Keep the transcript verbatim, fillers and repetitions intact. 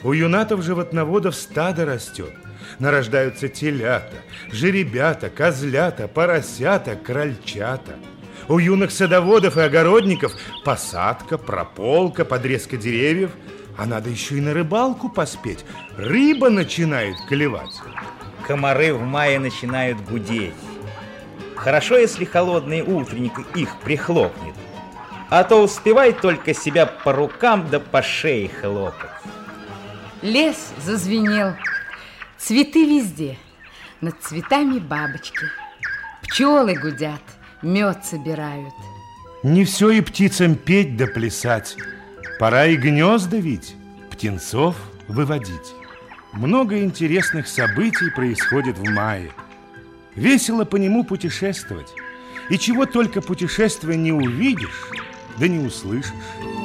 У юнатов-животноводов стадо растет. Нарождаются телята, жеребята, козлята, поросята, крольчата. У юных садоводов и огородников посадка, прополка, подрезка деревьев. А надо еще и на рыбалку поспеть. Рыба начинает клевать. Комары в мае начинают гудеть. Хорошо, если холодный утренник их прихлопнет. А то успевай только себя по рукам да по шее хлопать. Лес зазвенел. Цветы везде. Над цветами бабочки. Пчелы гудят, мед собирают. Не все и птицам петь да плясать. Пора и гнезда вить, птенцов выводить. Много интересных событий происходит в мае. Весело по нему путешествовать. И чего только путешествуя не увидишь, да не услышишь.